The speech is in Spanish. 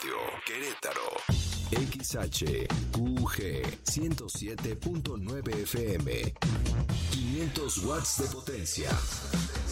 Radio Querétaro. XHQG 107.9 FM. 500 watts de potencia.